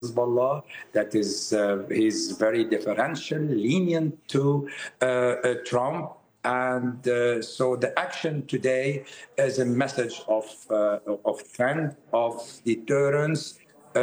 Hezbollah, that is he's very differential, lenient to Trump. And so the action today is a message of strength, of deterrence,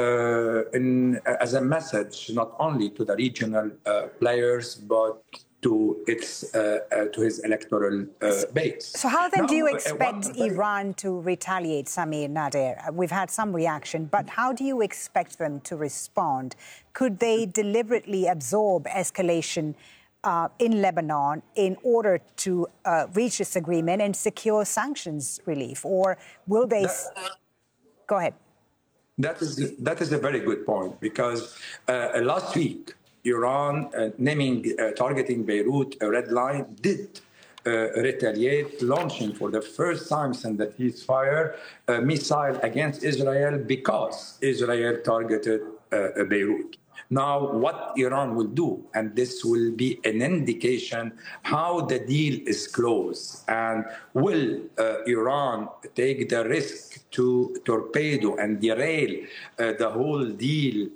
as a message not only to the regional players, but to his electoral base. So how then do you expect Iran to retaliate, Samir Nader? We've had some reaction, but how do you expect them to respond? Could they deliberately absorb escalation in Lebanon in order to reach this agreement and secure sanctions relief? Or will they... Go ahead. That is a very good point, because last week, Iran, targeting Beirut, a red line, did retaliate, launching for the first time since the ceasefire a missile against Israel because Israel targeted Beirut. Now, what Iran will do, and this will be an indication how the deal is closed, and will Iran take the risk to torpedo and derail the whole deal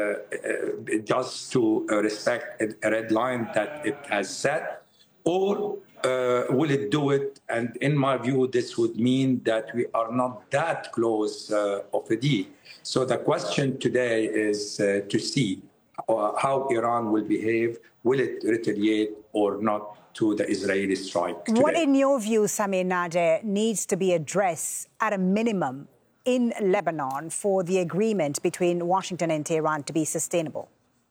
just to respect a red line that it has set, or will it do it? And in my view, this would mean that we are not that close of a deal. So the question today is to see how Iran will behave. Will it retaliate or not to the Israeli strike today? What, in your view, Samir Nader, needs to be addressed at a minimum in Lebanon for the agreement between Washington and Tehran to be sustainable?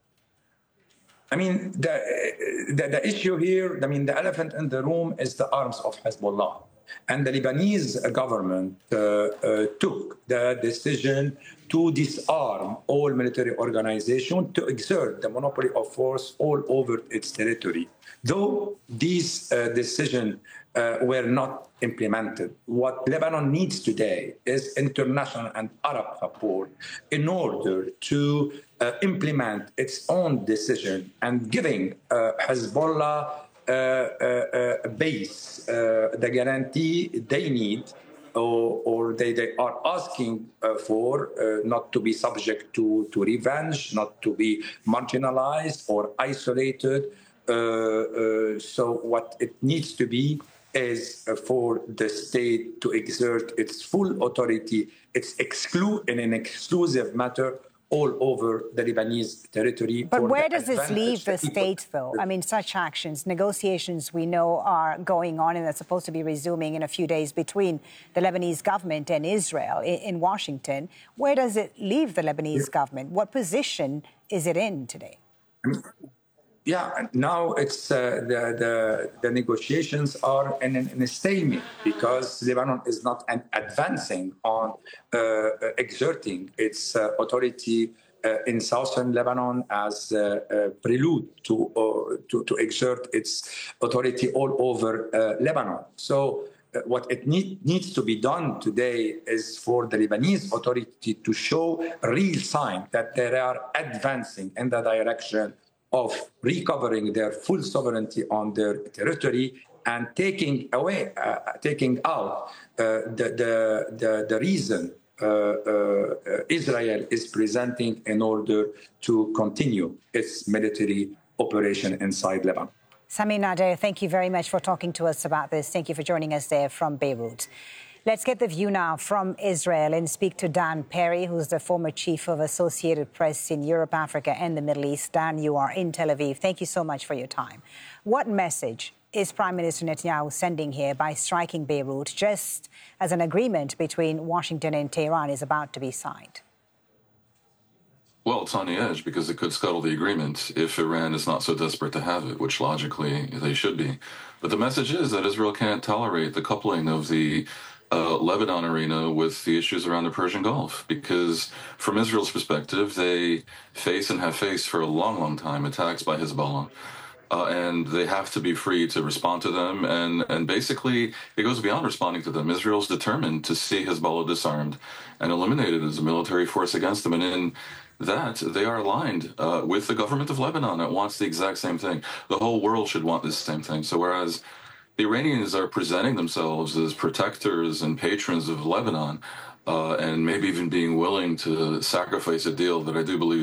I mean, the issue here, the elephant in the room is the arms of Hezbollah. And the Lebanese government took the decision to disarm all military organizations, to exert the monopoly of force all over its territory. Though these decisions were not implemented, what Lebanon needs today is international and Arab support in order to implement its own decision, and giving Hezbollah base, the guarantee they need, or they are asking for, not to be subject to revenge, not to be marginalized or isolated. So what it needs to be is for the state to exert its full authority, in an exclusive matter, all over the Lebanese territory. But where does this leave the state, though? I mean, such actions, negotiations we know are going on and are supposed to be resuming in a few days between the Lebanese government and Israel in Washington. Where does it leave the Lebanese government? What position is it in today? Yeah, now it's the negotiations are in a stalemate, because Lebanon is not advancing on exerting its authority in southern Lebanon as a prelude to exert its authority all over Lebanon. So what it needs to be done today is for the Lebanese authority to show a real sign that they are advancing in the direction of recovering their full sovereignty on their territory, and taking out the reason Israel is presenting in order to continue its military operation inside Lebanon. Samir Nader, thank you very much for talking to us about this. Thank you for joining us there from Beirut. Let's get the view now from Israel and speak to Dan Perry, who's the former chief of Associated Press in Europe, Africa and the Middle East. Dan, you are in Tel Aviv. Thank you so much for your time. What message is Prime Minister Netanyahu sending here by striking Beirut, just as an agreement between Washington and Tehran is about to be signed? Well, it's on the edge, because it could scuttle the agreement if Iran is not so desperate to have it, which logically they should be. But the message is that Israel can't tolerate the coupling of the Lebanon arena with the issues around the Persian Gulf, because from Israel's perspective, they face and have faced for a long, long time attacks by Hezbollah. And they have to be free to respond to them. And basically, it goes beyond responding to them. Israel's determined to see Hezbollah disarmed and eliminated as a military force against them. And in that, they are aligned with the government of Lebanon that wants the exact same thing. The whole world should want this same thing. So whereas the Iranians are presenting themselves as protectors and patrons of Lebanon, and maybe even being willing to sacrifice a deal that I do believe